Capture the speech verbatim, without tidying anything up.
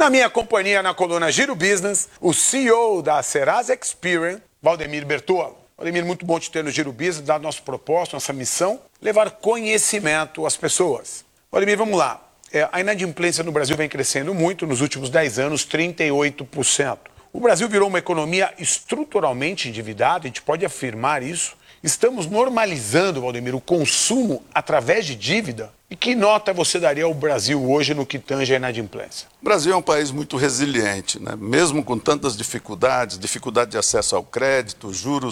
Na minha companhia, na coluna Giro Business, o C E O da Serasa Experian, Valdemir Bertolo. Valdemir, muito bom te ter no Giro Business, dado nosso propósito, nossa missão, levar conhecimento às pessoas. Valdemir, vamos lá. É, a inadimplência no Brasil vem crescendo muito, nos últimos dez anos, trinta e oito por cento. O Brasil virou uma economia estruturalmente endividada, a gente pode afirmar isso. Estamos normalizando, Valdemir, o consumo através de dívida. E que nota você daria ao Brasil hoje no que tange a inadimplência? O Brasil é um país muito resiliente, né? Mesmo com tantas dificuldades, dificuldade de acesso ao crédito, juros